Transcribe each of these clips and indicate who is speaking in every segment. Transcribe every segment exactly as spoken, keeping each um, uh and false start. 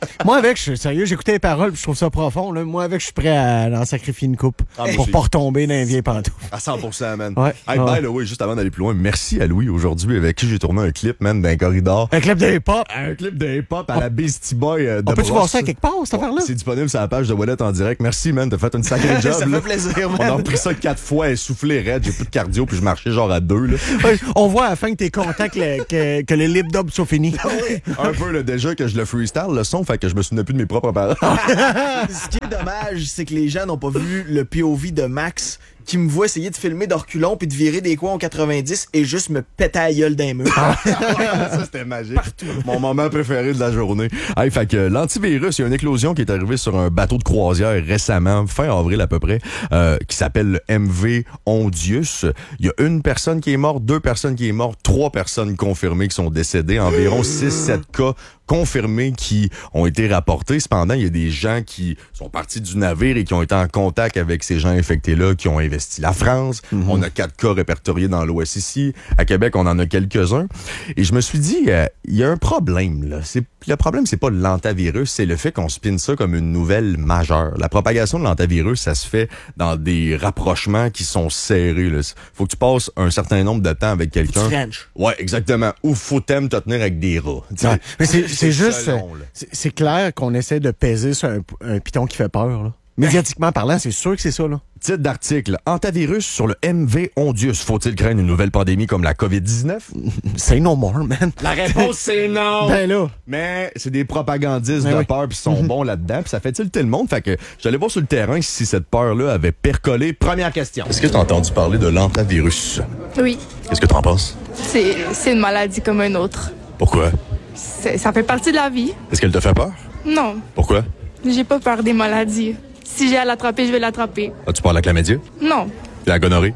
Speaker 1: Moi, avec, je suis sérieux, j'écoutais les paroles, puis je trouve ça profond. Là. Moi, avec, je suis prêt à en sacrifier une coupe
Speaker 2: Ah,
Speaker 1: pour
Speaker 2: aussi.
Speaker 1: pas retomber dans les vieilles pantoufles.
Speaker 2: À cent pour cent, man.
Speaker 1: Ouais.
Speaker 2: Hey,
Speaker 1: Ouais.
Speaker 2: by the way, juste avant d'aller plus loin, merci à Louis aujourd'hui, avec qui j'ai tourné un clip, man, d'un corridor.
Speaker 1: Un clip de hip-hop.
Speaker 2: Un clip de hip-hop à la Beastie Boy euh, de
Speaker 1: On peut-tu
Speaker 2: brosse.
Speaker 1: voir ça quelque part, cette affaire-là?
Speaker 2: C'est disponible sur la page de Wallet en direct. Merci, man. T'as fait une sacrée job.
Speaker 3: Ça
Speaker 2: là.
Speaker 3: fait plaisir, man.
Speaker 2: On a repris ça quatre fois, essoufflé raide. J'ai plus de cardio, puis je marchais genre à deux, là.
Speaker 1: Ouais, on voit à la fin que t'es content que, le- que, que les lip dubs soient finis.
Speaker 2: Un peu, là, déjà que je le freestyle, le son, fait que je me souvenais plus de mes propres paroles.
Speaker 3: Ce qui est dommage, c'est que les gens n'ont pas vu le P O V de Max qui me voit essayer de filmer de reculons puis de virer des coins au quatre-vingt-dix et juste me péter la gueule d'un mur.
Speaker 2: Ça, c'était magique. Mon moment préféré de la journée. Hey, fait que l'antivirus, il y a une éclosion qui est arrivée sur un bateau de croisière récemment, fin avril à peu près, euh, qui s'appelle le M V Ondius. Il y a une personne qui est morte, deux personnes qui est mortes, trois personnes confirmées qui sont décédées, environ six sept cas confirmés qui ont été rapportés. Cependant, il y a des gens qui sont partis du navire et qui ont été en contact avec ces gens infectés-là, qui ont investi la France. Mm-hmm. On a quatre cas répertoriés dans l'Ouest ici. À Québec, on en a quelques-uns. Et je me suis dit, euh, il y a un problème, là. C'est, le problème, c'est pas l'antivirus, c'est le fait qu'on spinne ça comme une nouvelle majeure. La propagation de l'antivirus, ça se fait dans des rapprochements qui sont serrés, là. Faut que tu passes un certain nombre de temps avec quelqu'un.
Speaker 3: French.
Speaker 2: Ouais, exactement. Ou faut t'aimer te tenir avec des rats.
Speaker 1: Ouais. Mais c'est, c'est juste,
Speaker 2: selon, là.
Speaker 1: c'est, c'est clair qu'on essaie de peser sur un, un piton qui fait peur, là. Médiatiquement parlant, c'est sûr que c'est ça, là.
Speaker 2: Titre d'article. Antivirus sur le M V Ondius. Faut-il craindre une nouvelle pandémie comme la covid dix-neuf?
Speaker 1: Say no more, man.
Speaker 2: La réponse, c'est non!
Speaker 1: Ben là.
Speaker 2: Mais c'est des propagandistes
Speaker 1: Ben
Speaker 2: de
Speaker 1: oui.
Speaker 2: peur puis ils sont mm-hmm. bons là-dedans puis ça fait tilter le monde. Fait que j'allais voir sur le terrain si cette peur-là avait percolé. Première question. Est-ce que tu as entendu parler de l'antivirus?
Speaker 4: Oui,
Speaker 2: Qu'est-ce que tu en penses?
Speaker 4: c'est, c'est une maladie comme une autre.
Speaker 2: Pourquoi?
Speaker 4: C'est- ça fait partie de la vie.
Speaker 2: Est-ce qu'elle te fait peur?
Speaker 4: Non,
Speaker 2: Pourquoi?
Speaker 4: j'ai pas peur des maladies. Si j'ai à l'attraper, je vais l'attraper.
Speaker 2: As-tu peur de la chlamydia?
Speaker 4: Non.
Speaker 2: La gonorrhée?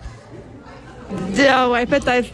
Speaker 4: Ah ouais, peut-être.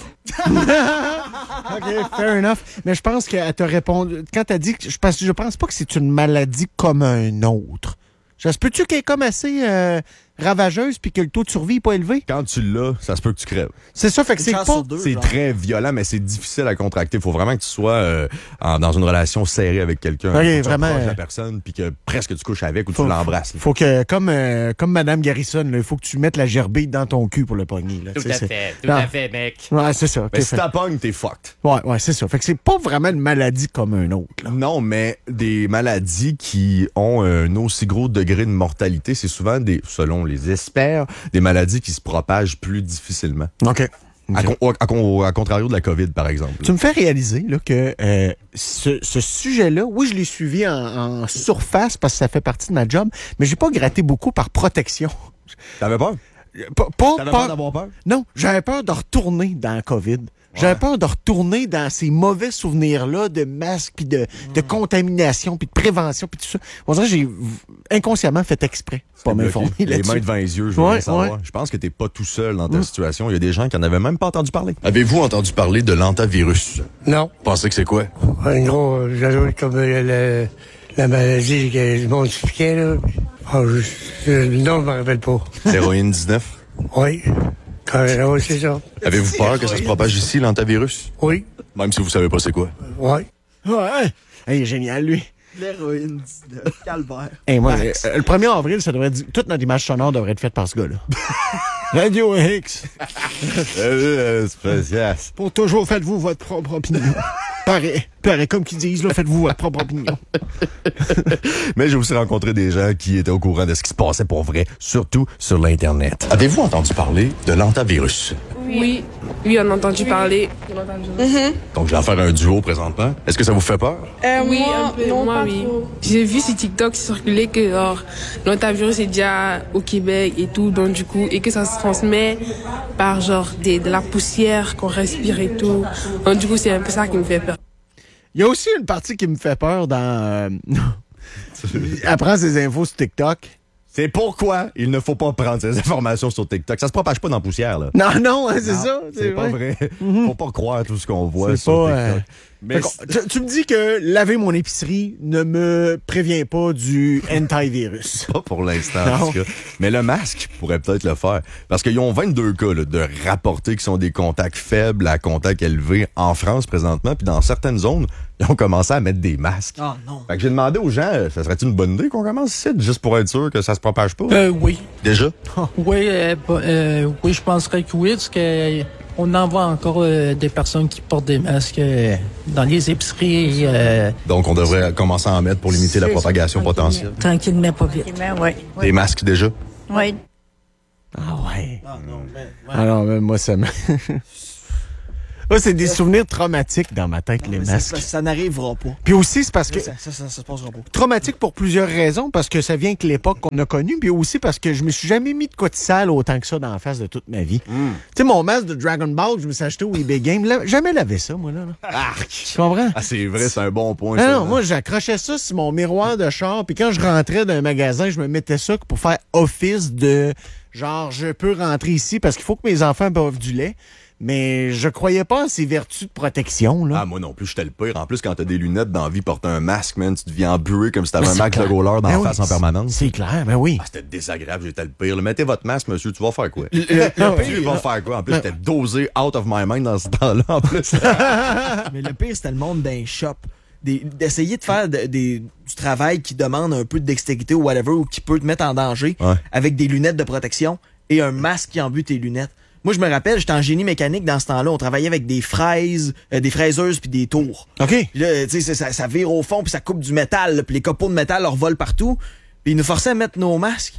Speaker 1: OK, fair enough. Mais je pense qu'elle t'a répondu. Quand t'as dit que je pense, je pense pas que c'est une maladie comme un autre. Ça se peut-tu qu'elle est comme assez euh, ravageuse puis que le taux de survie est pas élevé?
Speaker 2: Quand tu l'as, ça se peut que tu crèves.
Speaker 1: C'est ça, fait que
Speaker 3: Une
Speaker 1: c'est
Speaker 3: chance
Speaker 1: pas.
Speaker 3: sur deux,
Speaker 2: C'est
Speaker 3: genre.
Speaker 2: très violent, mais c'est difficile à contracter. Il faut vraiment que tu sois euh, en- dans une relation serrée avec quelqu'un.
Speaker 1: Ok,
Speaker 2: Faut que tu sois
Speaker 1: vraiment,
Speaker 2: proche de
Speaker 1: euh,
Speaker 2: la personne puis que presque tu couches avec ou
Speaker 1: Faut-
Speaker 2: tu l'embrasses.
Speaker 1: Faut que, comme, euh, comme Madame Garrison, là, il faut que tu mettes la gerbille dans ton cul pour le pogner. Là,
Speaker 5: Tout
Speaker 1: tu sais,
Speaker 5: à
Speaker 1: c'est-
Speaker 5: fait, tout
Speaker 1: Non.
Speaker 5: à fait, mec.
Speaker 1: Ouais, c'est ça.
Speaker 2: Mais
Speaker 1: ok,
Speaker 2: si
Speaker 1: fait-
Speaker 2: t'as pognes, t'es fucked.
Speaker 1: Ouais, ouais, c'est ça. Fait que c'est pas vraiment une maladie comme un autre. Là.
Speaker 2: Non, mais des maladies qui ont un aussi gros degré de mortalité, c'est souvent des, selon les experts, des maladies qui se propagent plus difficilement.
Speaker 1: OK.
Speaker 2: À, con- au- à con- à contrario de la COVID, par exemple.
Speaker 1: Tu me fais réaliser là, que euh, ce, ce sujet-là, oui, je l'ai suivi en, en surface parce que ça fait partie de ma job, mais j'ai pas gratté beaucoup par protection.
Speaker 2: T'avais peur?
Speaker 1: Pas, pas,
Speaker 2: T'avais
Speaker 1: pas-
Speaker 2: peur d'avoir peur?
Speaker 1: Non, j'avais peur de retourner dans la COVID. J'avais peur de retourner dans ces mauvais souvenirs-là de masques, puis de, de contamination, puis de prévention, puis tout ça. On dirait que j'ai v- inconsciemment fait exprès de pas m'informer
Speaker 2: Les
Speaker 1: là-dessus.
Speaker 2: mains devant les yeux, je veux
Speaker 1: Ouais,
Speaker 2: bien savoir.
Speaker 1: ouais.
Speaker 2: Je pense que t'es pas tout seul dans ta situation. Il y a des gens qui en avaient même pas entendu parler. Avez-vous entendu parler de l'antivirus?
Speaker 6: Non.
Speaker 2: Pensez que c'est quoi?
Speaker 6: En gros, euh, j'avais comme euh, le- la maladie que le monde expliquait, là. Ah, je- le nom, je me rappelle pas.
Speaker 2: L'héroïne dix-neuf?
Speaker 6: Oui. Quand, oui, c'est ça.
Speaker 2: Avez-vous peur que ça se propage ici, l'antivirus?
Speaker 6: Oui.
Speaker 2: Même si vous savez pas c'est quoi.
Speaker 6: Oui.
Speaker 1: Ouais. Hey, génial, lui.
Speaker 3: L'héroïne dix-neuf. Calvaire.
Speaker 1: Hey, moi,
Speaker 3: Max.
Speaker 1: euh, le premier avril, ça devrait être, toute notre image sonore devrait être faite par ce gars-là. Radio X.
Speaker 2: Euh, spécial.
Speaker 1: Pour toujours, faites-vous votre propre opinion. Pareil. Pareil, comme qu'ils disent, là, faites-vous votre propre opinion.
Speaker 2: Mais j'ai aussi rencontré des gens qui étaient au courant de ce qui se passait pour vrai, surtout sur l'Internet. Avez-vous entendu parler de l'antivirus?
Speaker 7: Oui, oui, on a entendu parler.
Speaker 2: Donc, je vais en faire un duo présentement. Est-ce que ça vous fait peur?
Speaker 7: Euh, oui, un peu, moi, oui. J'ai vu sur TikTok circuler que genre, l'antivirus est déjà au Québec et tout, donc du coup, et que ça se transmet par genre des, de la poussière qu'on respire et tout. Donc du coup, c'est un peu ça qui me fait peur.
Speaker 1: Il y a aussi une partie qui me fait peur dans... Euh... Apprends ces infos sur TikTok.
Speaker 2: C'est pourquoi il ne faut pas prendre ces informations sur TikTok. Ça se propage pas dans la poussière, là.
Speaker 1: Non, non, hein, c'est
Speaker 2: Non,
Speaker 1: ça.
Speaker 2: C'est pas vrai. Faut pas croire tout ce qu'on voit
Speaker 1: C'est
Speaker 2: sur
Speaker 1: pas,
Speaker 2: TikTok.
Speaker 1: euh,
Speaker 2: Mais
Speaker 1: Fait que, tu, tu me dis que laver mon épicerie ne me prévient pas du antivirus.
Speaker 2: Pas pour l'instant, en tout cas. Mais le masque pourrait peut-être le faire. Parce qu'ils ont vingt-deux cas là, de rapportés qui sont des contacts faibles à contacts élevés en France présentement. Puis dans certaines zones, ils ont commencé à mettre des masques.
Speaker 3: Ah non.
Speaker 2: Fait que j'ai demandé aux gens, ça serait une bonne idée qu'on commence ici, juste pour être sûr que ça se propage pas?
Speaker 5: Euh, oui.
Speaker 2: Déjà?
Speaker 5: Oui, euh, euh, oui, je penserais que oui, parce que on en voit encore euh, des personnes qui portent des masques euh, dans les épiceries. Euh,
Speaker 2: Donc, on devrait commencer à en mettre pour limiter la propagation potentielle.
Speaker 5: Tranquillement, pas vite.
Speaker 8: Oui.
Speaker 2: Des masques déjà?
Speaker 8: Oui.
Speaker 1: Ah ouais.
Speaker 3: Ah non, mais...
Speaker 1: Alors, même moi, ça me... Moi, c'est des souvenirs traumatiques dans ma tête, les
Speaker 3: Mais
Speaker 1: masques.
Speaker 3: Ça, ça n'arrivera pas.
Speaker 1: Puis aussi, c'est parce que...
Speaker 3: Ça, ça, ça, ça se passera pas.
Speaker 1: Traumatique pour plusieurs raisons, parce que ça vient avec l'époque qu'on a connue, puis aussi parce que je me suis jamais mis de quoi de sale autant que ça dans la face de toute ma vie.
Speaker 2: Mm.
Speaker 1: Tu sais, mon masque de Dragon Ball, je me suis acheté au eBay Game, là, jamais lavé ça, moi, là. là.
Speaker 2: Arc!
Speaker 1: Tu comprends?
Speaker 2: Ah, c'est vrai, c'est un bon point.
Speaker 1: Non,
Speaker 2: ça,
Speaker 1: non,
Speaker 2: là.
Speaker 1: moi, j'accrochais ça sur mon miroir de char, puis quand je rentrais d'un magasin, je me mettais ça pour faire office de, genre, je peux rentrer ici parce qu'il faut que mes enfants boivent du lait. Mais je croyais pas à ces vertus de protection, là.
Speaker 2: Ah, moi non plus, j'étais le pire. En plus, quand t'as des lunettes dans la vie, porter un masque, man, tu deviens embué comme si t'avais
Speaker 1: Mais
Speaker 2: un
Speaker 1: c'est
Speaker 2: Mac
Speaker 1: clair.
Speaker 2: le roller dans
Speaker 1: Ben
Speaker 2: la
Speaker 1: oui,
Speaker 2: face en permanence.
Speaker 1: C'est clair, ben oui.
Speaker 2: Ah, c'était désagréable, j'étais le pire. Mettez votre masque, monsieur, tu vas faire quoi?
Speaker 3: Le, le
Speaker 2: Tu vas
Speaker 3: pire,
Speaker 2: faire quoi? En plus, j'étais dosé out of my mind dans ce temps-là, en plus.
Speaker 3: mais le pire, c'était le monde d'un shop. Des- D'essayer de faire de- des, du travail qui demande un peu de dextérité ou whatever, ou qui peut te mettre en danger
Speaker 2: Ouais.
Speaker 3: avec des lunettes de protection et un masque qui embue tes lunettes. Moi, je me rappelle, j'étais en génie mécanique dans ce temps-là. On travaillait avec des fraises, euh, des fraiseuses puis des tours.
Speaker 1: OK.
Speaker 3: Puis là, tu sais, ça, ça vire au fond puis ça coupe du métal. là, Puis les copeaux de métal leur volent partout. Puis ils nous forçaient à mettre nos masques.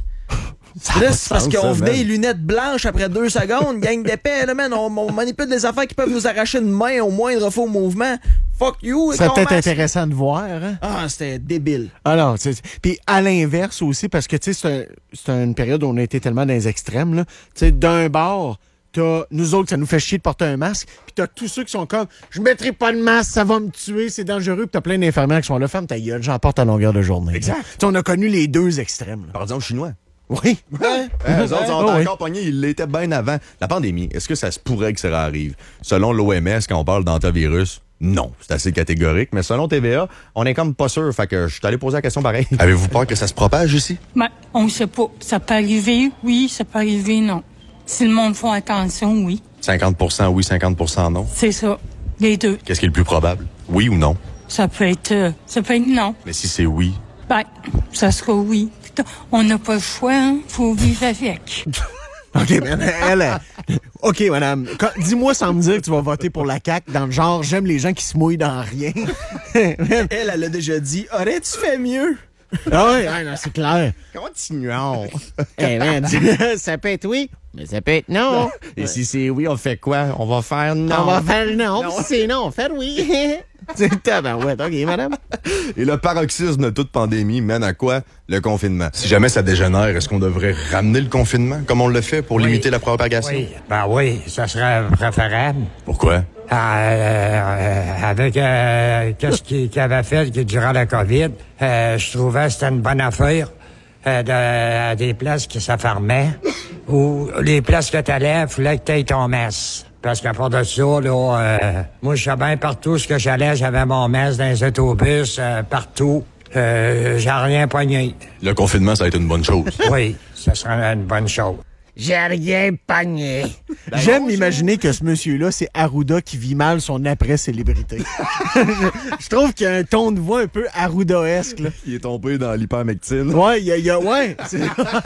Speaker 1: Ça
Speaker 3: Puis
Speaker 1: a
Speaker 3: là,
Speaker 1: pas
Speaker 3: c'est parce
Speaker 1: de
Speaker 3: qu'on
Speaker 1: sens, ça,
Speaker 3: venait
Speaker 1: man.
Speaker 3: les lunettes blanches après deux secondes. Gang d'épais, là, man. On, on manipule des affaires qui peuvent nous arracher une main au moindre faux mouvement. Fuck you.
Speaker 1: Ça
Speaker 3: avec
Speaker 1: peut
Speaker 3: ton
Speaker 1: être
Speaker 3: masque.
Speaker 1: intéressant de voir, hein?
Speaker 3: Ah, c'était débile.
Speaker 1: Alors, c'est- puis à l'inverse aussi, parce que, tu sais, c'est un- c'est une période où on a été tellement dans les extrêmes, là. Tu sais, d'un bord, t'as nous autres, ça nous fait chier de porter un masque, puis t'as tous ceux qui sont comme, je mettrai pas de masque, ça va me tuer, c'est dangereux, puis t'as plein d'infirmières qui sont là, ferme ta gueule, j'en porte à longueur de journée.
Speaker 2: Exact.
Speaker 1: Tu sais, on a connu les deux extrêmes, là.
Speaker 2: Par exemple, chinois.
Speaker 1: Oui.
Speaker 2: Hein, eux autres sont
Speaker 1: Oh, oui.
Speaker 2: encore pognés, ils l'étaient bien avant. La pandémie, est-ce que ça se pourrait que ça arrive? Selon l'O M S, quand on parle d'antivirus, non. C'est assez catégorique. Mais selon T V A, on est comme pas sûr. Fait que je suis allé poser la question pareil. Avez-vous peur que ça se propage ici?
Speaker 8: Ben, on sait pas. Ça peut arriver, oui, ça peut arriver, non. Si le monde fait attention, oui.
Speaker 2: cinquante pour cent oui, cinquante pour cent non.
Speaker 8: C'est ça. Les deux.
Speaker 2: Qu'est-ce qui est le plus probable? Oui ou non?
Speaker 8: Ça peut être, euh, ça peut être non.
Speaker 2: Mais si c'est oui,
Speaker 8: Ben, ça sera oui. Putain, on n'a pas le choix, hein. Faut vivre avec.
Speaker 1: OK, mais elle, elle- OK, madame. Quand- Dis-moi sans me dire que tu vas voter pour la C A Q dans le genre, j'aime les gens qui se mouillent dans rien.
Speaker 3: Elle, elle a déjà dit, aurais-tu fait mieux?
Speaker 1: Ah oui, ouais, non, c'est clair.
Speaker 2: continuons.
Speaker 1: Eh man, ça peut être oui, mais ça peut être non.
Speaker 2: Et si c'est oui, on fait quoi? On va faire non.
Speaker 1: On va faire non, puis si c'est non, on fait oui. C'est tabarouette. OK, madame.
Speaker 2: Et le paroxysme de toute pandémie mène à quoi? Le confinement. Si jamais ça dégénère, est-ce qu'on devrait ramener le confinement comme on le fait pour
Speaker 6: Oui.
Speaker 2: limiter la propagation?
Speaker 6: Oui, ben oui, ça serait préférable.
Speaker 2: Pourquoi?
Speaker 6: Ah, euh, euh, avec euh, qu'est-ce qu'il qu'il avait fait que durant la COVID, euh, je trouvais que c'était une bonne affaire euh, de, à des places qui se fermaient ou les places que t'allais, il fallait que t'aies ton masque. Parce qu'à part de ça, là, euh, moi, je sais bien partout ce que j'allais, j'avais mon masque dans les autobus, euh, partout. Euh, j'ai rien pogné.
Speaker 2: Le confinement, ça a été une bonne chose.
Speaker 6: Oui, ça serait une bonne chose.
Speaker 1: J'ai rien pogné. J'aime imaginer que ce monsieur-là, c'est Arruda qui vit mal son après-célébrité. je, je trouve qu'il y a un ton de voix un peu Arruda-esque, là.
Speaker 2: Il est tombé dans l'hypermectine.
Speaker 1: Ouais, il y a, il y a ouais. c'est-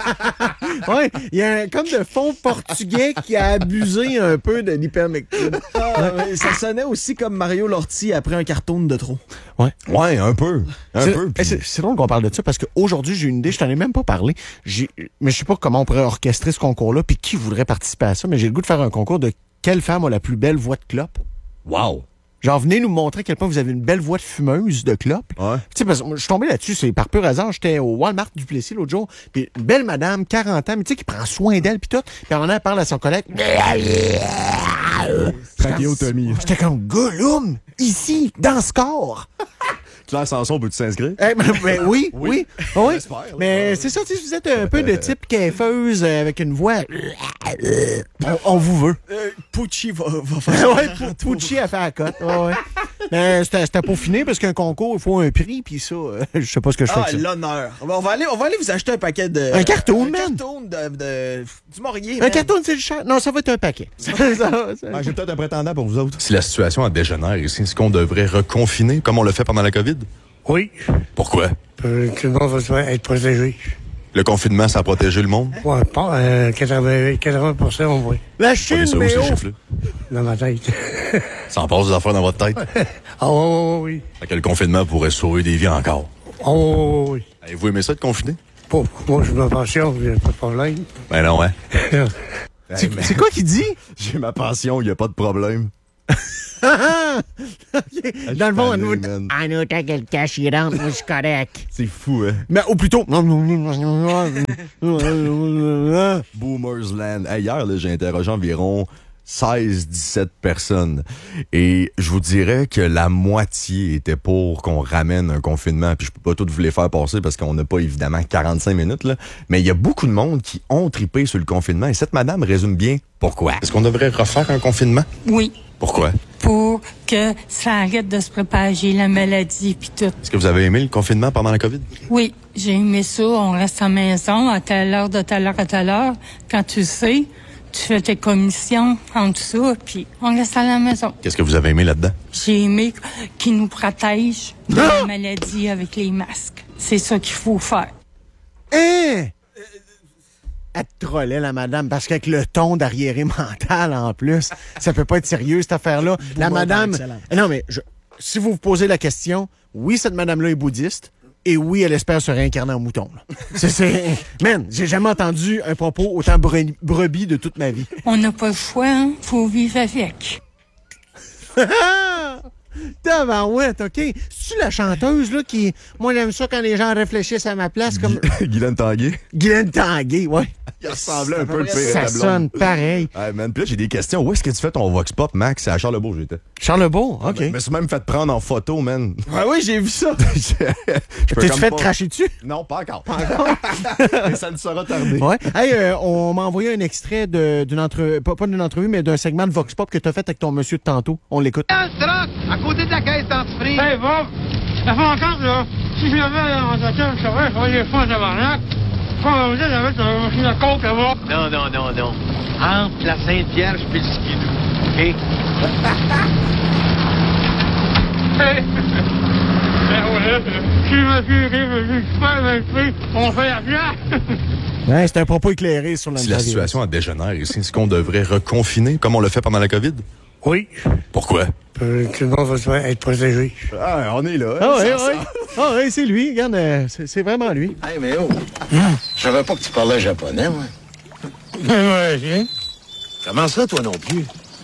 Speaker 1: ouais, il y a un, comme de fond portugais qui a abusé un peu de l'hypermectine.
Speaker 3: Ah, mais ça sonnait aussi comme Mario Lortie après un cartoon de trop.
Speaker 2: Ouais, un peu. Un
Speaker 1: C'est-
Speaker 2: peu.
Speaker 1: eh,
Speaker 2: puis-
Speaker 1: C'est c'est drôle qu'on parle de ça parce qu'aujourd'hui, j'ai une idée, je t'en ai même pas parlé. J'ai- Mais je sais pas comment on pourrait orchestrer ce concours-là puis qui voudrait participer à ça, mais j'ai le goût de faire un concours de quelle femme a la plus belle voix de clope.
Speaker 2: Wow.
Speaker 1: Genre, venez nous montrer à quel point vous avez une belle voix de fumeuse de clope.
Speaker 2: Ouais.
Speaker 1: Tu sais, parce que moi, je suis tombé là-dessus, c'est par pur hasard. J'étais au Walmart du Plessis l'autre jour, puis une belle madame, quarante ans, mais tu sais, qui prend soin d'elle, puis tout. Puis à un moment, elle parle à son collègue.
Speaker 2: Trachéotomie.
Speaker 1: J'étais comme, Gollum, ici, dans ce corps.
Speaker 2: Claire Sanson, peux-tu s'inscrire?
Speaker 1: Eh, ben, ben, oui, oui, oui.
Speaker 2: J'espère, là.
Speaker 1: Mais c'est ça, tu sais, vous êtes un peu de type queffeuse euh, avec une voix. on, on vous veut.
Speaker 3: Euh, Pucci va, va faire
Speaker 1: ouais, Pucci a fait la cote. Ouais, ouais. Mais c'était, c'était peaufiné parce qu'un concours, il faut un prix, puis ça, euh, je sais pas ce que je fais
Speaker 3: Ah,
Speaker 1: avec ça.
Speaker 3: l'honneur. On va, aller, on va aller vous acheter un paquet de...
Speaker 1: Un carton,
Speaker 3: un
Speaker 1: man.
Speaker 3: carton de, de, du Maurier,
Speaker 1: Un
Speaker 3: man.
Speaker 1: carton, c'est cher. Non, ça va être un paquet. Ça, ça, ça,
Speaker 2: Ah, j'ai peut-être un prétendant pour vous autres. Si la situation en dégénère ici, est-ce qu'on devrait reconfiner comme on l'a fait pendant la COVID?
Speaker 9: Oui.
Speaker 2: Pourquoi?
Speaker 9: Euh, tout le monde va être protégé.
Speaker 2: Le confinement, ça a protégé le monde?
Speaker 9: Ouais, pas, euh, quatre-vingts, quatre-vingts pour cent au moins.
Speaker 1: La Chine,
Speaker 2: ça où,
Speaker 1: mais
Speaker 2: ces
Speaker 1: oh!
Speaker 2: chiffres-là?
Speaker 9: Dans ma tête.
Speaker 2: Ça en passe des affaires dans votre tête?
Speaker 9: Ah oui, oui, oui.
Speaker 2: Fait que le confinement pourrait sauver des vies encore.
Speaker 9: Ah oui, oui.
Speaker 2: Avez-vous aimé ça de confiner?
Speaker 9: Pas, moi, je me pensionne, il n'y a pas de problème.
Speaker 2: Ben non, hein?
Speaker 1: C'est, c'est quoi qu'il dit?
Speaker 2: J'ai ma pension, il n'y a pas de problème.
Speaker 1: Okay. Dans le fond,
Speaker 2: tanné,
Speaker 1: nous,
Speaker 2: man.
Speaker 1: ah, nous, t'as quel cash, il rentre, moi, je suis correct.
Speaker 2: C'est fou, hein?
Speaker 1: Mais ou plutôt.
Speaker 2: Boomer's Land. Hey, hier, là, j'ai interrogé environ seize dix-sept personnes. Et je vous dirais que la moitié était pour qu'on ramène un confinement. Puis je peux pas tout vous les faire passer parce qu'on n'a pas évidemment quarante-cinq minutes, là. Mais il y a beaucoup de monde qui ont tripé sur le confinement. Et cette madame résume bien pourquoi. Est-ce qu'on devrait refaire un confinement?
Speaker 8: Oui,
Speaker 2: Pourquoi?
Speaker 8: pour que ça arrête de se propager, la maladie puis tout.
Speaker 2: Est-ce que vous avez aimé le confinement pendant la COVID?
Speaker 8: Oui, j'ai aimé ça. On reste à la maison à telle heure, de telle heure à telle heure. Quand tu sais, tu fais tes commissions en tout ça, puis on reste à la maison.
Speaker 2: Qu'est-ce que vous avez aimé là-dedans?
Speaker 8: J'ai aimé qu'ils nous protègent de la maladie avec les masques. C'est ça qu'il faut faire.
Speaker 1: Hein? Elle te trollait, la madame, parce qu'avec le ton d'arriéré mental, en plus, ça peut pas être sérieux, cette affaire-là. La madame...
Speaker 3: excellent.
Speaker 1: Non, mais je- si vous vous posez la question, oui, cette madame-là est bouddhiste, et oui, elle espère se réincarner en mouton. Là. C'est, c'est... Man, j'ai jamais entendu un propos autant bre- brebis de toute ma vie.
Speaker 8: On n'a pas le choix, hein? Faut vivre avec.
Speaker 1: Tabarouette, OK. C'est-tu la chanteuse, là, qui... Moi, j'aime ça quand les gens réfléchissent à ma place, comme...
Speaker 2: Guylaine Tanguay?
Speaker 1: Guylaine Tanguay, ouais.
Speaker 2: Il ressemblait un peu le pire
Speaker 1: Ça
Speaker 2: à ta blonde.
Speaker 1: sonne pareil.
Speaker 2: Ouais, man. Puis là, j'ai des questions. Où est-ce que tu fais ton Vox Pop, Max? C'est à Charlesbourg, j'étais.
Speaker 1: Charlesbourg, OK.
Speaker 2: Je me suis même fait prendre en photo, man.
Speaker 3: Ouais, oui, j'ai vu ça.
Speaker 2: Je peux
Speaker 1: T'es-tu
Speaker 2: comme
Speaker 1: fait
Speaker 2: pas-
Speaker 1: cracher dessus?
Speaker 2: Non, pas encore. Pas encore. Mais ça ne sera tardé.
Speaker 1: Ouais. Hey, euh, on m'a envoyé un extrait de, d'une entrevue, pas, pas d'une entrevue, mais d'un segment de Vox Pop que t'as fait avec ton monsieur de tantôt. On l'écoute.
Speaker 10: À côté de la caisse dentifrice. Hey, Bob, ça fait encore, là. Si je l'avais en voiture, je saurais, je ferais des fois de barnac. Pas vous dire, j'avais une machine à coke là-bas. Non, non, non, non. Entre la Sainte-Vierge et le skidoo. OK? Hey! Ben ouais, si monsieur est super bien pris, on fait l'argent.
Speaker 1: Ouais, c'est un propos éclairé sur la
Speaker 2: Si la situation en dégénère ici, est-ce qu'on devrait reconfiner comme on l'a fait pendant la COVID?
Speaker 9: Oui.
Speaker 2: Pourquoi?
Speaker 9: Euh, tout le monde va être protégé.
Speaker 2: Ah, on est là.
Speaker 1: Ah, ouais, ouais. Ah, ouais, c'est lui. Regarde, euh, c'est, c'est vraiment lui.
Speaker 10: Hey, mais oh, je savais pas que tu parlais japonais, moi.
Speaker 9: Ouais,
Speaker 10: Comment ça, toi non plus?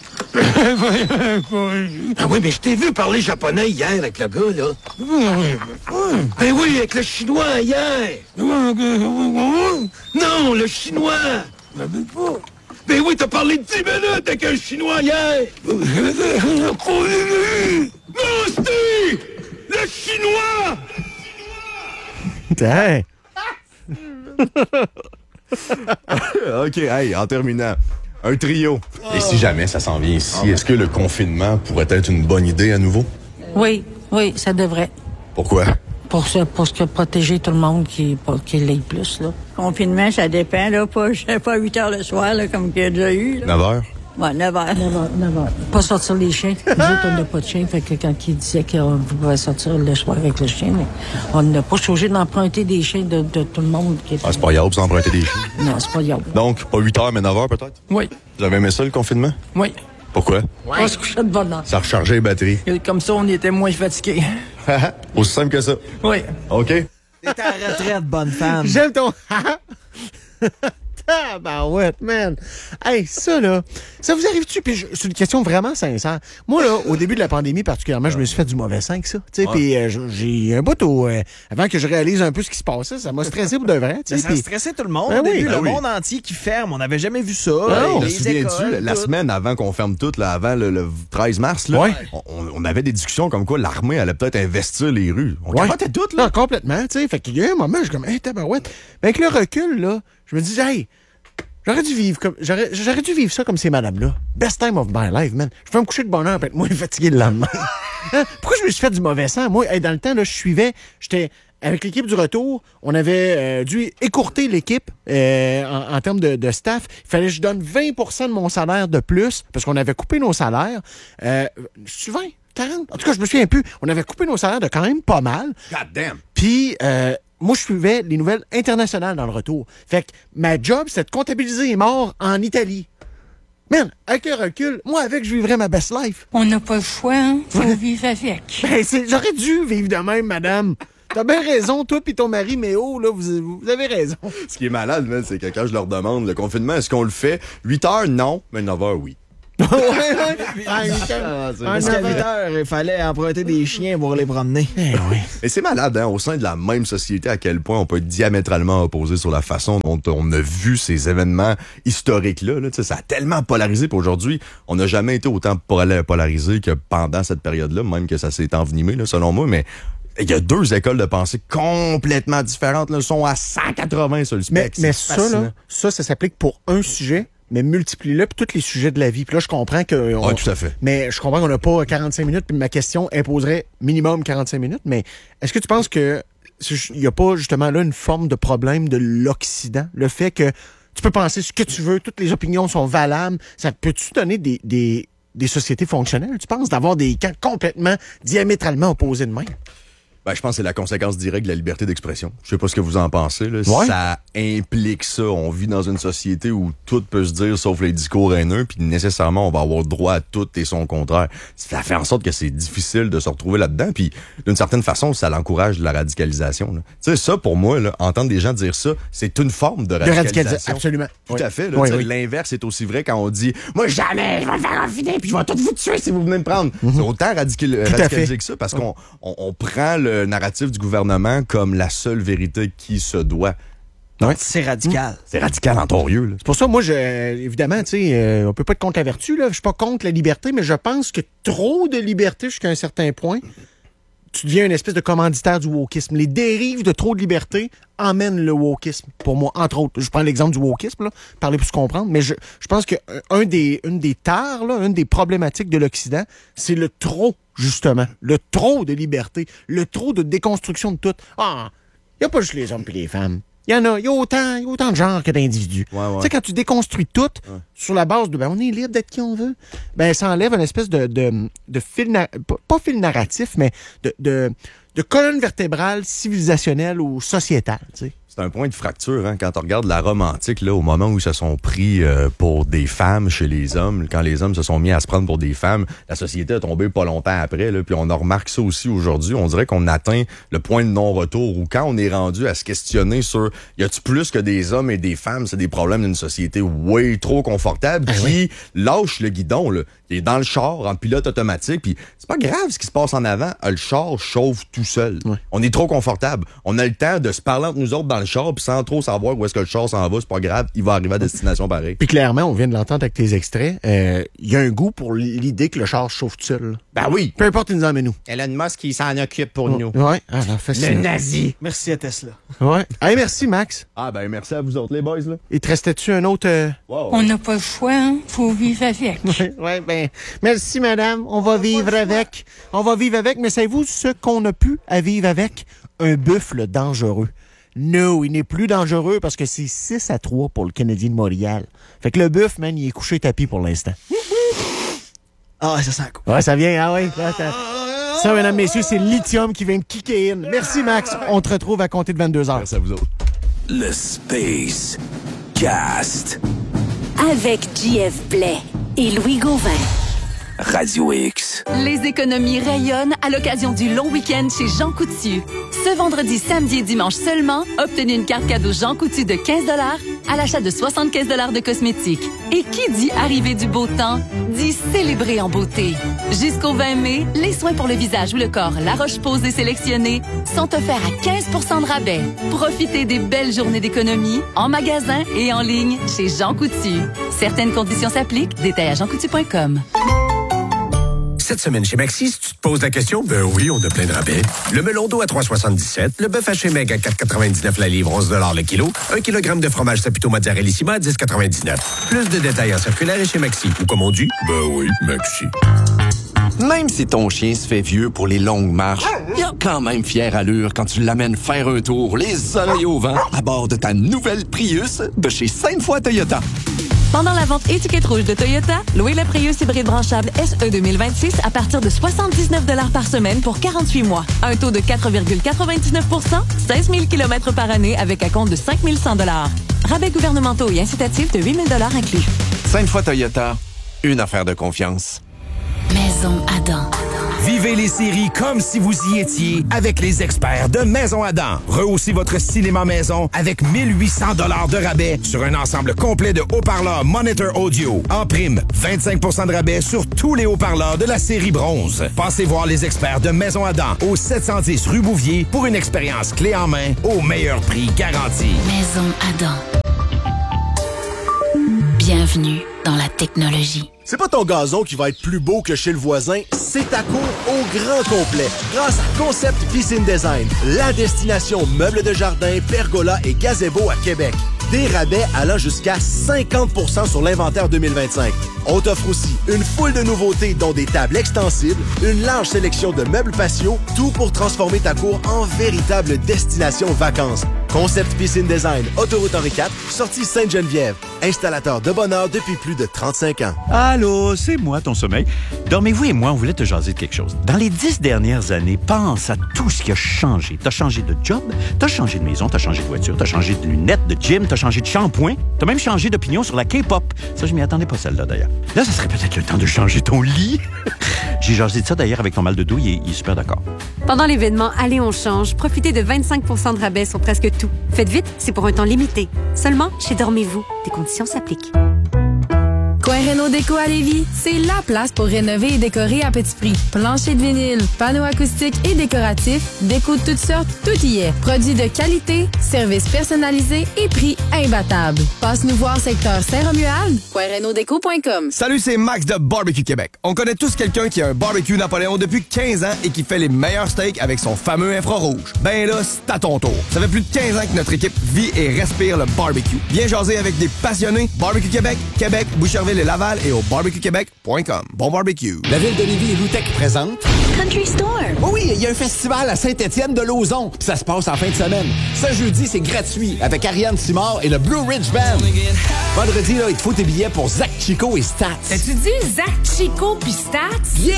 Speaker 10: Ah oui, mais je t'ai vu parler japonais hier avec le gars, là. Ben oui, avec le chinois hier. Non, le chinois. Ben oui, t'as parlé de dix minutes avec un chinois hier. Non, c'était le chinois.
Speaker 1: Hey.
Speaker 2: OK, hey, en terminant, un trio. Et si jamais ça s'en vient ici, est-ce que le confinement pourrait être une bonne idée à nouveau?
Speaker 8: Oui, oui, ça devrait.
Speaker 2: Pourquoi?
Speaker 8: Pour se, pour se protéger tout le monde qui, qui l'ait plus, là.
Speaker 11: Confinement, ça dépend, là. Pas, pas huit heures le soir, là, comme qu'il y a déjà eu, là.
Speaker 2: neuf heures?
Speaker 11: Ouais, neuf heures.
Speaker 8: neuf heures, neuf heures. Pas sortir les chiens. Nous autres, on n'a pas de chien. Fait que quand il disait qu'on pouvait sortir le soir avec le chien, mais on n'a pas changé d'emprunter des chiens de, de tout le monde. Qui était...
Speaker 2: Ah, c'est pas grave, vous empruntez des chiens.
Speaker 8: Non, c'est pas grave.
Speaker 2: Donc, pas huit heures, mais neuf heures peut-être?
Speaker 5: Oui,
Speaker 2: Vous avez aimé ça, le confinement?
Speaker 5: oui.
Speaker 2: Pourquoi?
Speaker 5: On se couchait de bonne heure.
Speaker 2: Ça rechargeait les batteries.
Speaker 5: Et comme ça, on était moins fatigués.
Speaker 2: Aussi simple que ça.
Speaker 5: Oui.
Speaker 2: OK?
Speaker 3: T'es à la retraite, bonne femme.
Speaker 1: J'aime ton... Tabarouette, man. Hey, ça, là, ça vous arrive-tu? Puis je- c'est une question vraiment sincère. Moi, là, au début de la pandémie, particulièrement, je me suis fait du mauvais cinq, ça. Tu sais,
Speaker 2: Ouais.
Speaker 1: puis euh, je- j'ai un bout au... euh, avant que je réalise un peu ce qui se passait, ça m'a stressé pour de vrai, tu
Speaker 3: Mais
Speaker 1: sais.
Speaker 3: ça
Speaker 1: puis-
Speaker 3: stressait tout le monde.
Speaker 1: Ben
Speaker 3: au
Speaker 1: oui,
Speaker 3: début,
Speaker 2: ben
Speaker 3: le
Speaker 2: oui.
Speaker 3: monde entier qui ferme. On n'avait jamais vu ça.
Speaker 1: Non,
Speaker 2: Te
Speaker 3: les
Speaker 2: souviens-tu,
Speaker 3: écoles,
Speaker 2: la
Speaker 3: tout.
Speaker 2: semaine avant qu'on ferme tout, là, avant le, le treize mars, là,
Speaker 1: Ouais.
Speaker 2: on, on avait des discussions comme quoi l'armée allait peut-être investir les rues. On
Speaker 1: Ouais.
Speaker 2: capotait tout, là.
Speaker 1: Non, complètement, tu sais. Fait qu'il y a un moment, je suis comme, hey, tabarouette. Mais avec le recul, là, je me dis, hey, j'aurais dû vivre comme j'aurais, j'aurais dû vivre ça comme ces madames-là. Best time of my life, man. Je peux me coucher de bonne heure et être moins fatigué le lendemain. Hein? Pourquoi je me suis fait du mauvais sang? Moi, hey, dans le temps, là, je suivais, j'étais avec l'équipe du retour, on avait euh, dû écourter l'équipe euh, en, en termes de, de staff. Il fallait que je donne vingt pour cent de mon salaire de plus parce qu'on avait coupé nos salaires. Euh, je suis vingt, quarante. En tout cas, je me souviens plus. On avait coupé nos salaires de quand même pas mal.
Speaker 2: God damn.
Speaker 1: Puis, euh, moi, je suivais les nouvelles internationales dans le retour. Fait que ma job, c'était de comptabiliser les morts en Italie. Man, avec le recul, moi, avec, je vivrais ma best life.
Speaker 11: On n'a pas le choix, hein? Faut vivre avec.
Speaker 1: Ben, c'est, j'aurais dû vivre de même, madame. T'as bien raison, toi puis ton mari, mais oh, là, vous, vous avez raison.
Speaker 2: Ce qui est malade, man, c'est que quand je leur demande le confinement, est-ce qu'on le fait? huit heures, non, mais neuf heures, oui.
Speaker 1: ouais, ouais. À huit heures.
Speaker 3: Parce qu'à huit heures, il fallait emprunter des chiens pour les promener.
Speaker 1: Eh oui.
Speaker 2: Et c'est malade, hein, au sein de la même société, à quel point on peut être diamétralement opposé sur la façon dont on a vu ces événements historiques-là. Là, ça a tellement polarisé, puis aujourd'hui, on n'a jamais été autant polarisé que pendant cette période-là, même que ça s'est envenimé, là, selon moi, mais il y a deux écoles de pensée complètement différentes, là, sont à cent quatre-vingts sur le spectre.
Speaker 1: Mais, mais ça, là, ça, ça s'applique pour un sujet, mais multiplie-le pour tous les sujets de la vie. Puis là, je comprends que...
Speaker 2: Oui, tout à fait.
Speaker 1: Mais je comprends qu'on n'a pas quarante-cinq minutes, puis ma question imposerait minimum quarante-cinq minutes, mais est-ce que tu penses que il n'y a pas justement là une forme de problème de l'Occident? Le fait que tu peux penser ce que tu veux, toutes les opinions sont valables, ça peut-tu donner des... des des sociétés fonctionnelles, tu penses, d'avoir des camps complètement diamétralement opposés de même?
Speaker 2: Ben, je pense que c'est la conséquence directe de la liberté d'expression. Je sais pas ce que vous en pensez, là.
Speaker 1: Ouais.
Speaker 2: Ça implique ça. On vit dans une société où tout peut se dire sauf les discours haineux, puis nécessairement, on va avoir droit à tout et son contraire. Ça fait en sorte que c'est difficile de se retrouver là-dedans, puis d'une certaine façon, ça l'encourage de la radicalisation, là. Tu sais, ça, pour moi, là, entendre des gens dire ça, c'est une forme de radicalisation.
Speaker 1: De radicalisation, absolument.
Speaker 2: Tout
Speaker 1: oui.
Speaker 2: à fait, là.
Speaker 1: Oui,
Speaker 2: Tu sais,
Speaker 1: oui.
Speaker 2: L'inverse est aussi vrai quand on dit « Moi, jamais, je vais me faire confiner, puis je vais tout vous tuer si vous venez me prendre. Mm-hmm. » C'est autant radical, radicalisé que ça, parce qu'on on, on prend le narratif du gouvernement comme la seule vérité qui se doit.
Speaker 3: Ouais. C'est radical.
Speaker 2: C'est radical en torieux, là.
Speaker 1: C'est pour ça, moi, je, évidemment, tu sais, euh, on peut pas être contre la vertu, là. Je suis pas contre la liberté, mais je pense que trop de liberté jusqu'à un certain point, tu deviens une espèce de commanditaire du wokisme. Les dérives de trop de liberté emmènent le wokisme, pour moi, entre autres. Je prends l'exemple du wokisme, là, parler pour se comprendre, mais je, je pense que un des, une des tares, là, une des problématiques de l'Occident, c'est le trop, justement. Le trop de liberté, le trop de déconstruction de tout. Ah, il n'y a pas juste les hommes et les femmes. Il y en a, il y a autant, il y a autant de genres que d'individus.
Speaker 2: Ouais, ouais.
Speaker 1: Tu sais, quand tu déconstruis tout
Speaker 2: ouais.
Speaker 1: sur la base de ben, on est libre d'être qui on veut, ben ça enlève une espèce de, de, de fil, na- pas, pas fil narratif, mais de, de, de colonne vertébrale civilisationnelle ou sociétale, tu sais.
Speaker 2: C'est un point de fracture, hein, quand on regarde la Rome antique, là, au moment où ils se sont pris euh, pour des femmes chez les hommes, quand les hommes se sont mis à se prendre pour des femmes, la société a tombé pas longtemps après, là, puis on en remarque ça aussi aujourd'hui. On dirait qu'on atteint le point de non-retour où quand on est rendu à se questionner sur y a-tu plus que des hommes et des femmes, c'est des problèmes d'une société way trop confortable
Speaker 1: ah,
Speaker 2: qui
Speaker 1: oui.
Speaker 2: lâche le guidon, là, qui est dans le char en pilote automatique, puis c'est pas grave ce qui se passe en avant, le char chauffe tout seul.
Speaker 1: Ouais.
Speaker 2: On est trop confortable. On a le temps de se parler entre nous autres dans le char, puis sans trop savoir où est-ce que le char s'en va, c'est pas grave, il va arriver à destination pareil.
Speaker 1: Puis clairement, on vient de l'entendre avec tes extraits, il euh, y a un goût pour l'idée que le char chauffe tout seul. Là.
Speaker 2: Ben oui!
Speaker 1: Peu importe, il nous emmène nous.
Speaker 12: Elon Musk, il s'en occupe pour
Speaker 1: oh,
Speaker 12: nous.
Speaker 1: Ouais, ah, alors,
Speaker 12: le nazi!
Speaker 3: Merci à Tesla.
Speaker 1: Ouais. Hey, merci, Max.
Speaker 2: Ah ben merci à vous autres, les boys, là.
Speaker 1: Il te restait-tu un autre... Euh...
Speaker 2: Wow.
Speaker 11: On n'a pas le choix, hein? Faut vivre avec.
Speaker 1: Ouais, ouais, ben, merci, madame. On va vivre avec. On va vivre avec, mais savez-vous ce qu'on a pu à vivre avec? Un buffle dangereux. Non, il n'est plus dangereux parce que c'est six à trois pour le Canadien de Montréal. Fait que le buff, man, il est couché tapis pour l'instant.
Speaker 3: Ah, ça sent cool.
Speaker 1: Ouais, ça vient, ah oui. Ça, mesdames, messieurs, c'est Lithium qui vient de kicker in. Merci, Max. On te retrouve à compter de vingt-deux heures.
Speaker 2: Merci à vous autres.
Speaker 10: Le Space Cast.
Speaker 13: Avec J F Blais et Louis Gauvin.
Speaker 10: Radio X.
Speaker 14: Les économies rayonnent à l'occasion du long week-end chez Jean Coutu. Ce vendredi, samedi et dimanche seulement, obtenez une carte cadeau Jean Coutu de quinze dollars à l'achat de soixante-quinze dollars de cosmétiques. Et qui dit arrivée du beau temps, dit célébrer en beauté. Jusqu'au vingt mai, les soins pour le visage ou le corps La Roche-Posay sélectionnés sont offerts à quinze pour cent de rabais. Profitez des belles journées d'économie en magasin et en ligne chez Jean Coutu. Certaines conditions s'appliquent. Détails à jean coutu point com.
Speaker 15: Cette semaine chez Maxi, si tu te poses la question, ben oui, on a plein de rabais. Le melon d'eau à trois soixante-dix-sept, le bœuf haché maigre à quatre quatre-vingt-dix-neuf la livre, onze le kilo, un kilogramme de fromage Saputo Mozzarellissima à dix quatre-vingt-dix-neuf. Plus de détails en circulaire et chez Maxi. Ou comme on dit, ben oui, Maxi.
Speaker 16: Même si ton chien se fait vieux pour les longues marches, il a quand même fière allure quand tu l'amènes faire un tour, les oreilles au vent, à bord de ta nouvelle Prius de chez Sainte-Foy Toyota.
Speaker 14: Pendant la vente étiquette rouge de Toyota, louez le Prius hybride branchable S E deux mille vingt-six à partir de soixante-dix-neuf dollars par semaine pour quarante-huit mois. Un taux de quatre virgule quatre-vingt-dix-neuf pour cent, seize mille kilomètres par année avec un compte de cinq mille cent dollars. Rabais gouvernementaux et incitatifs de huit mille dollars inclus.
Speaker 16: Sainte-Foy Toyota, une affaire de confiance.
Speaker 17: Maison Adam. Vivez les séries comme si vous y étiez avec les experts de Maison Adam. Rehaussez votre cinéma maison avec mille huit cents dollars de rabais sur un ensemble complet de haut-parleurs Monitor Audio. En prime, vingt-cinq pour cent de rabais sur tous les haut-parleurs de la série bronze. Passez voir les experts de Maison Adam au sept cent dix rue Bouvier pour une expérience clé en main au meilleur prix garanti. Maison Adam. Bienvenue dans la technologie.
Speaker 18: C'est pas ton gazon qui va être plus beau que chez le voisin, c'est ta cour au grand complet. Grâce à Concept Piscine Design, la destination meubles de jardin, pergola et gazebo à Québec. Des rabais allant jusqu'à cinquante pour cent sur l'inventaire deux mille vingt-cinq. On t'offre aussi une foule de nouveautés dont des tables extensibles, une large sélection de meubles patio, tout pour transformer ta cour en véritable destination vacances. Concept Piscine Design, Autoroute Henri quatre, sortie Sainte-Geneviève. Installateur de bonheur depuis plus de trente-cinq ans.
Speaker 19: Allô, c'est moi, ton sommeil. Dormez-vous et moi, on voulait te jaser de quelque chose. Dans les dix dernières années, pense à tout ce qui a changé. T'as changé de job, t'as changé de maison, t'as changé de voiture, t'as changé de lunettes, de gym, t'as changé de shampoing, t'as même changé d'opinion sur la K-pop. Ça, je m'y attendais pas, celle-là, d'ailleurs. Là, ça serait peut-être le temps de changer ton lit. J'ai jasé de ça, d'ailleurs, avec ton mal de dos, il est, il est super d'accord.
Speaker 20: Pendant l'événement Allez, on change, profitez de vingt-cinq pour cent de rabais sur presque tout. Faites vite, c'est pour un temps limité. Seulement chez Dormez-vous. Des conditions s'appliquent.
Speaker 21: Coin Réno Déco à Lévis, c'est la place pour rénover et décorer à petit prix. Plancher de vinyle, panneaux acoustiques et décoratifs, déco de toutes sortes, tout y est. Produits de qualité, services personnalisés et prix imbattables. Passe nous voir secteur Saint-Romuald, coin réno déco point com.
Speaker 22: Salut, c'est Max de Barbecue Québec. On connaît tous quelqu'un qui a un barbecue Napoléon depuis quinze ans et qui fait les meilleurs steaks avec son fameux infrarouge. Ben là, c'est à ton tour. Ça fait plus de quinze ans que notre équipe vit et respire le barbecue. Viens jaser avec des passionnés. Barbecue Québec, Québec, Boucherville et Laval et au barbecue québec point com. Bon barbecue.
Speaker 23: La ville de Lévis et Loutec présente
Speaker 17: Country Store.
Speaker 23: Oh oui, il y a un festival à Saint-Étienne de Lauzon. Puis ça se passe en fin de semaine. Ce jeudi, c'est gratuit avec Ariane Simard et le Blue Ridge Band. Vendredi, là, il te faut tes billets pour Zach Chico et Stats.
Speaker 24: T'as-tu dit Zach Chico puis Stats?
Speaker 23: Yes!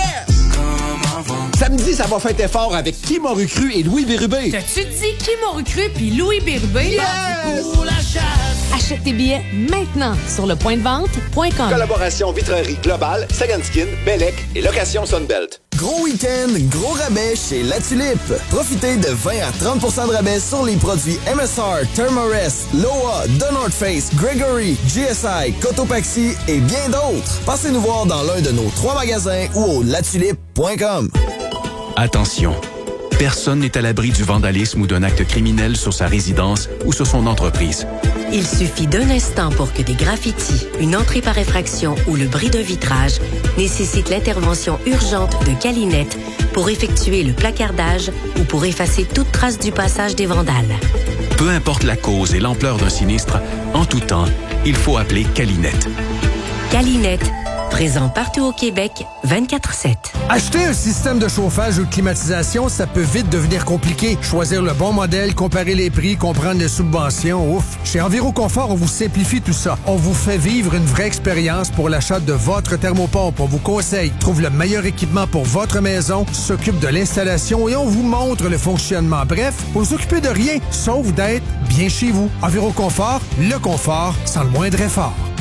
Speaker 23: Samedi, ça va fêter fort avec Qui m'a recru et Louis Bérubé.
Speaker 24: T'as-tu dit Qui m'a recru puis Louis Bérubé?
Speaker 23: Yes!
Speaker 20: Achète tes billets maintenant sur le point de vente point com.
Speaker 23: Collaboration Vitrerie Globale, Second Skin, Bellec et Location Sunbelt.
Speaker 25: Gros week-end, gros rabais chez La Tulipe. Profitez de vingt à trente pour cent de rabais sur les produits M S R, Thermarest, Loa, The North Face, Gregory, G S I, Cotopaxi et bien d'autres. Passez nous voir dans l'un de nos trois magasins ou au latulipe point com.
Speaker 26: Attention, personne n'est à l'abri du vandalisme ou d'un acte criminel sur sa résidence ou sur son entreprise.
Speaker 17: Il suffit d'un instant pour que des graffitis, une entrée par effraction ou le bris d'un vitrage nécessitent l'intervention urgente de Calinette pour effectuer le placardage ou pour effacer toute trace du passage des vandales.
Speaker 26: Peu importe la cause et l'ampleur d'un sinistre, en tout temps, il faut appeler Calinette.
Speaker 17: Calinette, présent partout au Québec, vingt-quatre sept.
Speaker 27: Acheter un système de chauffage ou de climatisation, ça peut vite devenir compliqué. Choisir le bon modèle, comparer les prix, comprendre les subventions, ouf. Chez Enviroconfort, on vous simplifie tout ça. On vous fait vivre une vraie expérience pour l'achat de votre thermopompe. On vous conseille, trouve le meilleur équipement pour votre maison, s'occupe de l'installation et on vous montre le fonctionnement. Bref, vous vous occupez de rien, sauf d'être bien chez vous. Enviroconfort, le confort sans le moindre effort.